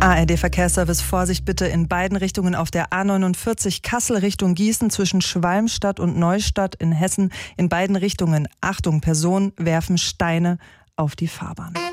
ARD Verkehrsservice, Vorsicht bitte in beiden Richtungen auf der A49 Kassel Richtung Gießen zwischen Schwalmstadt und Neustadt in Hessen. In beiden Richtungen, Achtung, Personen werfen Steine auf die Fahrbahn.